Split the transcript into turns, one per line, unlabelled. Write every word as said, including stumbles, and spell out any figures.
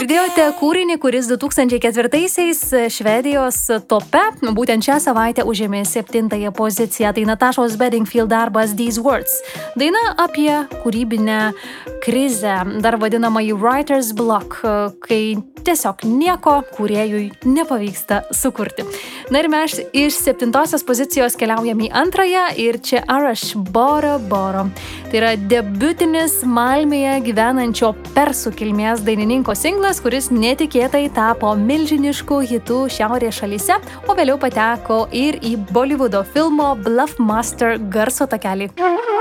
Girdėjote kūrinį, kuris du tūkstančiai ketvirtaisiais Švedijos tope būtent šią savaitę užėmė septintąją poziciją. Tai Natašos Bedingfield darbas These Words. Daina apie kūrybinę krizę, dar vadinamąjį writer's block, kai tiesiog nieko kūrėjui nepavyksta sukurti. Na ir mes iš septintosios pozicijos keliaujam į antrąją ir čia Arash Boro Boro. Tai yra debiutinis Malmėje gyvenančio persų kilmės dainininko singlas, kuris netikėtai tapo milžinišku hitu šiaurės šalyse, o vėliau pateko ir į Bollywoodo filmo Bluffmaster garso takelį.